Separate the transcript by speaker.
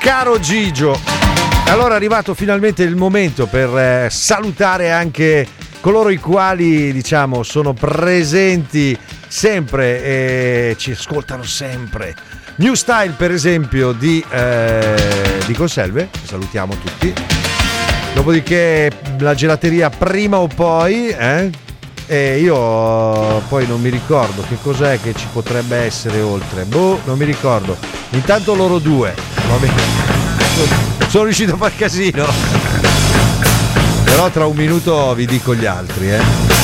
Speaker 1: caro Gigio. Allora è arrivato finalmente il momento per salutare anche coloro i quali, diciamo, sono presenti sempre e ci ascoltano sempre. New Style, per esempio, di Conselve, salutiamo tutti. Dopodiché la gelateria Prima o Poi, e io poi non mi ricordo che cos'è che ci potrebbe essere oltre. Non mi ricordo. Intanto loro due, va bene. Sono riuscito a far casino. Però tra un minuto vi dico gli altri,